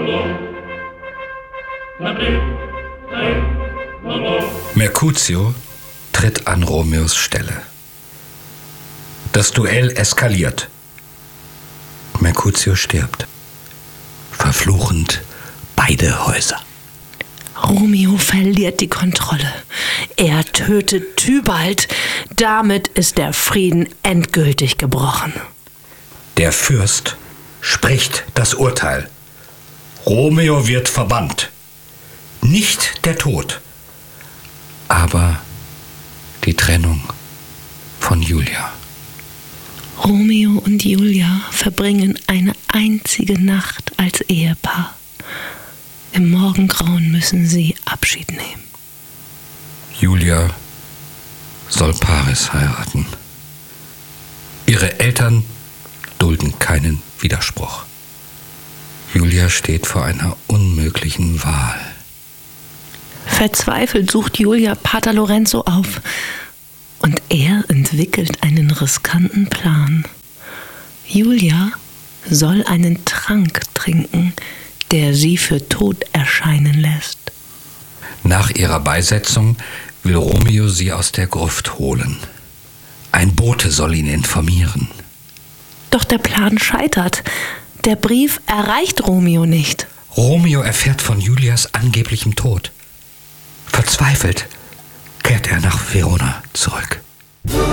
Mercutio tritt an Romeos Stelle. Das Duell eskaliert. Mercutio stirbt. Verfluchend beide Häuser. Romeo verliert die Kontrolle. Er tötet Tybalt. Damit ist der Frieden endgültig gebrochen. Der Fürst spricht das Urteil. Romeo wird verbannt. Nicht der Tod, aber die Trennung von Julia. Romeo und Julia verbringen eine einzige Nacht als Ehepaar. Im Morgengrauen müssen sie Abschied nehmen. Julia soll Paris heiraten. Ihre Eltern dulden keinen Widerspruch. Julia steht vor einer unmöglichen Wahl. Verzweifelt sucht Julia Pater Lorenzo auf und er entwickelt einen riskanten Plan. Julia soll einen Trank trinken, der sie für tot erscheinen lässt. Nach ihrer Beisetzung will Romeo sie aus der Gruft holen. Ein Bote soll ihn informieren. Doch der Plan scheitert. Der Brief erreicht Romeo nicht. Romeo erfährt von Julias angeblichem Tod. Verzweifelt kehrt er nach Verona zurück.